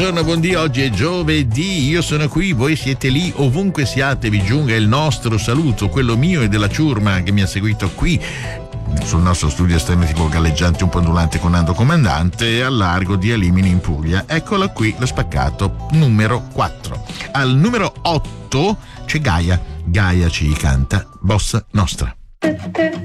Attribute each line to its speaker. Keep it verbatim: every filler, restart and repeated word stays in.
Speaker 1: Buongiorno, buondì, oggi è giovedì, io sono qui, voi siete lì, ovunque siate vi giunga il nostro saluto, quello mio e della ciurma che mi ha seguito qui sul nostro studio esterno tipo galleggiante un po' ondulante con Nando Comandante al largo di Alimini in Puglia. Eccola qui, lo spaccato numero quattro. Al numero otto c'è Gaia, Gaia ci canta Bossa Nostra.